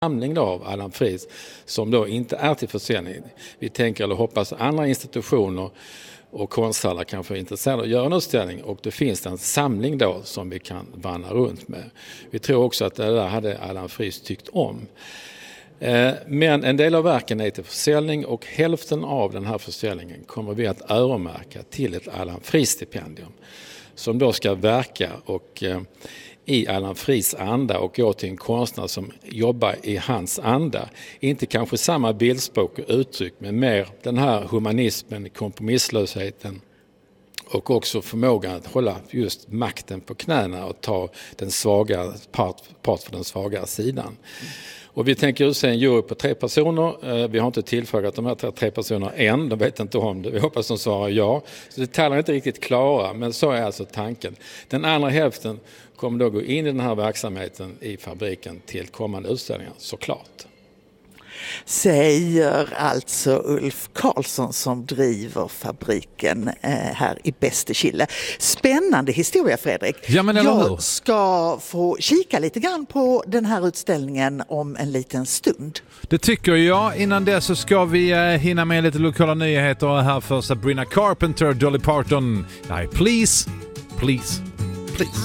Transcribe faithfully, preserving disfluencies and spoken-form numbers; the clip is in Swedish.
samling då av Allan Fries som då inte är till försäljning. Vi tänker eller hoppas andra institutioner och konsthallar kanske är intresserade att göra en utställning, och då finns det en samling då som vi kan vandra runt med. Vi tror också att det där hade Allan Fries tyckt om. Men en del av verken är till försäljning, och hälften av den här försäljningen kommer vi att öronmärka till ett Allan Fries-stipendium som då ska verka och i Allan Fries anda och gå till en konstnär som jobbar i hans anda. Inte kanske samma bildspråk och uttryck, men mer den här humanismen, kompromisslösheten och också förmågan att hålla just makten på knäna och ta den svaga part, part för den svagare sidan. Och vi tänker utse en jury på tre personer. Vi har inte tillfrågat de här tre personerna än. De vet inte om det. Vi hoppas de svarar ja. Så detaljerna är inte riktigt klara, men så är alltså tanken. Den andra hälften kommer då gå in i den här verksamheten i fabriken till kommande utställningar, såklart. Säger alltså Ulf Karlsson som driver fabriken eh, här i Bästekille. Spännande historia, Fredrik. Ja, men eller hur? Jag ska få kika lite grann på den här utställningen om en liten stund. Det tycker jag. Innan det så ska vi eh, hinna med lite lokala nyheter här för Sabrina Carpenter, Dolly Parton. Nej, please, please, please.